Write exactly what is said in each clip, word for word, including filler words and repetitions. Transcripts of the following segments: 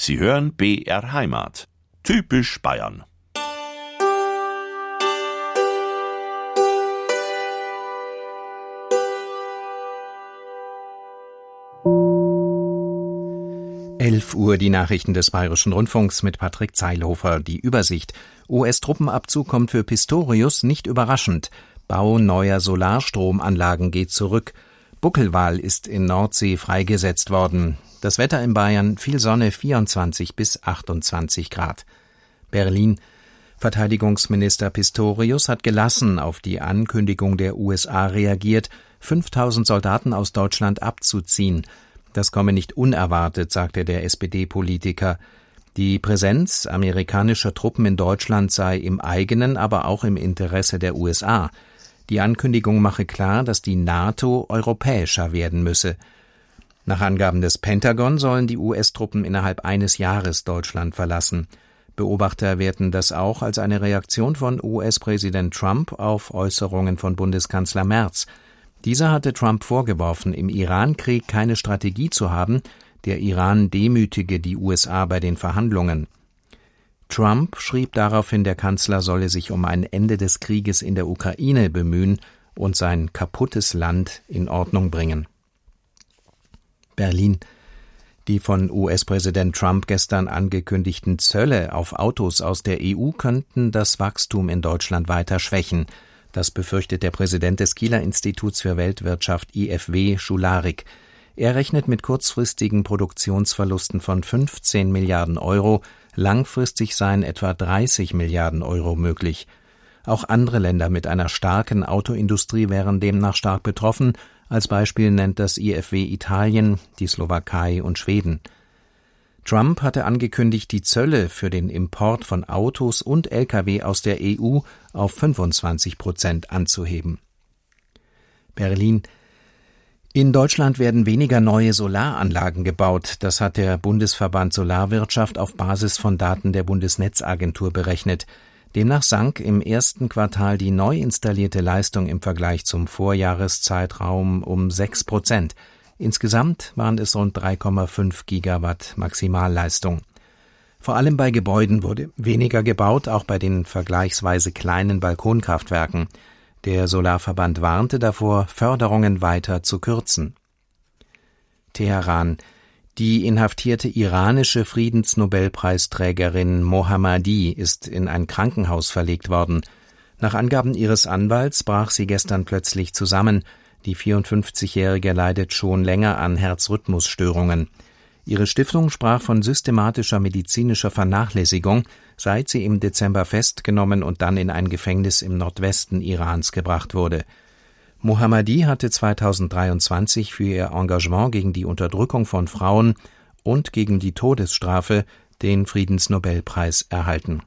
Sie hören B R Heimat. Typisch Bayern. elf Uhr die Nachrichten des Bayerischen Rundfunks mit Patrick Zeilhofer. Die Übersicht. U S-Truppenabzug kommt für Pistorius nicht überraschend. Bau neuer Solarstromanlagen geht zurück. Buckelwal ist in Nordsee freigesetzt worden. Das Wetter in Bayern, viel Sonne, vierundzwanzig bis achtundzwanzig Grad. Berlin. Verteidigungsminister Pistorius hat gelassen auf die Ankündigung der U S A reagiert, fünftausend Soldaten aus Deutschland abzuziehen. Das komme nicht unerwartet, sagte der S P D-Politiker. Die Präsenz amerikanischer Truppen in Deutschland sei im eigenen, aber auch im Interesse der U S A. Die Ankündigung mache klar, dass die NATO europäischer werden müsse. Nach Angaben des Pentagon sollen die U S-Truppen innerhalb eines Jahres Deutschland verlassen. Beobachter werten das auch als eine Reaktion von U S-Präsident Trump auf Äußerungen von Bundeskanzler Merz. Dieser hatte Trump vorgeworfen, im Iran-Krieg keine Strategie zu haben, der Iran demütige die U S A bei den Verhandlungen. Trump schrieb daraufhin, der Kanzler solle sich um ein Ende des Krieges in der Ukraine bemühen und sein kaputtes Land in Ordnung bringen. Berlin. Die von U S-Präsident Trump gestern angekündigten Zölle auf Autos aus der E U könnten das Wachstum in Deutschland weiter schwächen. Das befürchtet der Präsident des Kieler Instituts für Weltwirtschaft I F W, Schularik. Er rechnet mit kurzfristigen Produktionsverlusten von fünfzehn Milliarden Euro, langfristig seien etwa dreißig Milliarden Euro möglich. Auch andere Länder mit einer starken Autoindustrie wären demnach stark betroffen. Als Beispiel nennt das I F W Italien, die Slowakei und Schweden. Trump hatte angekündigt, die Zölle für den Import von Autos und L K W aus der E U auf fünfundzwanzig Prozent anzuheben. Berlin. In Deutschland werden weniger neue Solaranlagen gebaut. Das hat der Bundesverband Solarwirtschaft auf Basis von Daten der Bundesnetzagentur berechnet. Demnach sank im ersten Quartal die neu installierte Leistung im Vergleich zum Vorjahreszeitraum um sechs Prozent. Insgesamt waren es rund drei Komma fünf Gigawatt Maximalleistung. Vor allem bei Gebäuden wurde weniger gebaut, auch bei den vergleichsweise kleinen Balkonkraftwerken. Der Solarverband warnte davor, Förderungen weiter zu kürzen. Teheran. Die inhaftierte iranische Friedensnobelpreisträgerin Mohammadi ist in ein Krankenhaus verlegt worden. Nach Angaben ihres Anwalts brach sie gestern plötzlich zusammen. Die vierundfünfzigjährige leidet schon länger an Herzrhythmusstörungen. Ihre Stiftung sprach von systematischer medizinischer Vernachlässigung, seit sie im Dezember festgenommen und dann in ein Gefängnis im Nordwesten Irans gebracht wurde. Mohammadi hatte zweitausenddreiundzwanzig für ihr Engagement gegen die Unterdrückung von Frauen und gegen die Todesstrafe den Friedensnobelpreis erhalten.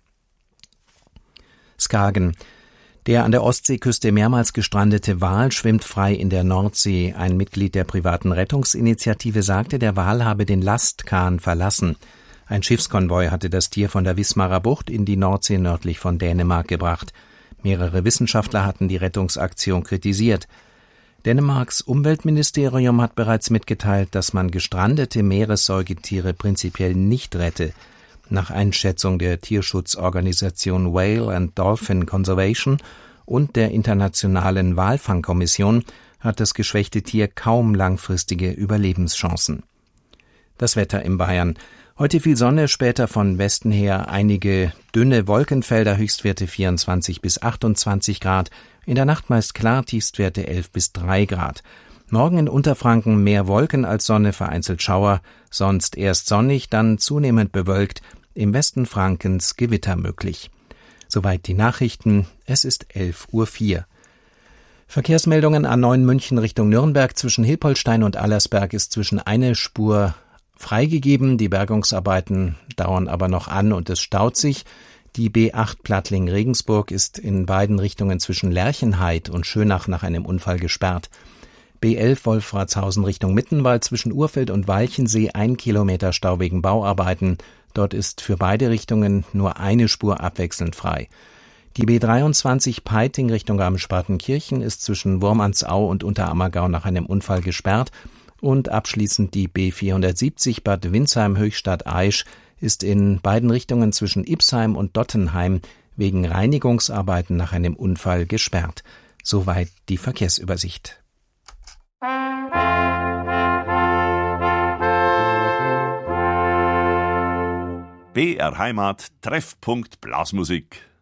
Skagen. Der an der Ostseeküste mehrmals gestrandete Wal schwimmt frei in der Nordsee. Ein Mitglied der privaten Rettungsinitiative sagte, der Wal habe den Lastkahn verlassen. Ein Schiffskonvoi hatte das Tier von der Wismarer Bucht in die Nordsee nördlich von Dänemark gebracht. Mehrere Wissenschaftler hatten die Rettungsaktion kritisiert. Dänemarks Umweltministerium hat bereits mitgeteilt, dass man gestrandete Meeressäugetiere prinzipiell nicht rette. Nach Einschätzung der Tierschutzorganisation Whale and Dolphin Conservation und der Internationalen Walfangkommission hat das geschwächte Tier kaum langfristige Überlebenschancen. Das Wetter in Bayern. Heute viel Sonne, später von Westen her einige dünne Wolkenfelder, Höchstwerte vierundzwanzig bis achtundzwanzig Grad. In der Nacht meist klar, Tiefstwerte elf bis drei Grad. Morgen in Unterfranken mehr Wolken als Sonne, vereinzelt Schauer, sonst erst sonnig, dann zunehmend bewölkt, im Westen Frankens Gewitter möglich. Soweit die Nachrichten, es ist elf Uhr vier. Verkehrsmeldungen A neun München Richtung Nürnberg, zwischen Hilpoltstein und Allersberg ist zwischen eine Spur freigegeben, die Bergungsarbeiten dauern aber noch an und es staut sich. Die B acht Plattling-Regensburg ist in beiden Richtungen zwischen Lerchenhaid und Schönach nach einem Unfall gesperrt. B elf Wolfratshausen Richtung Mittenwald zwischen Urfeld und Walchensee ein Kilometer Stau wegen Bauarbeiten. Dort ist für beide Richtungen nur eine Spur abwechselnd frei. Die B dreiundzwanzig Peiting Richtung Garmisch-Partenkirchen ist zwischen Wurmansau und Unterammergau nach einem Unfall gesperrt. Und abschließend die B vierhundertsiebzig Bad Windsheim-Höchstadt-Aisch ist in beiden Richtungen zwischen Ipsheim und Dottenheim wegen Reinigungsarbeiten nach einem Unfall gesperrt. Soweit die Verkehrsübersicht. B R Heimat Treffpunkt Blasmusik.